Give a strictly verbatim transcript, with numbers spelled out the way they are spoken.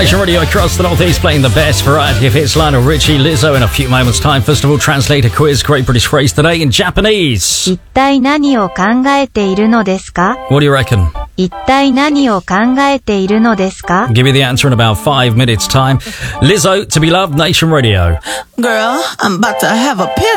Nation Radio across the Northeast, playing the best variety of hits. Lionel Richie, Lizzo in a few moments' time. First of all, translate a quiz. Great British phrase today in Japanese. 一体何を考えているのですか? What do you reckon? 一体何を考えているのですか? Give you the answer in about five minutes' time. Lizzo, To Be Loved, Nation Radio. Girl, I'm about to have a pill.